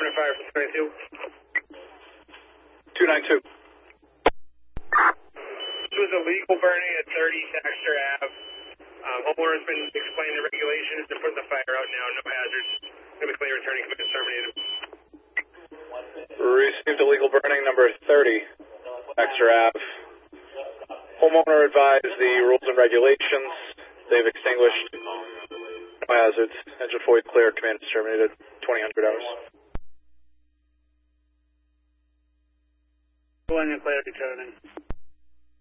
fire from 22. 292. This was illegal burning at 30 Dexter Ave. Homeowner's been explaining the regulations. They're putting the fire out now. No hazards. Going to be clean. Returning command terminated. Received illegal burning number 30, Dexter Ave. Homeowner advised the rules and regulations. They've extinguished. No hazards. Engine 4 clear. Command is terminated. 2000 hours. Engine clear. Returning.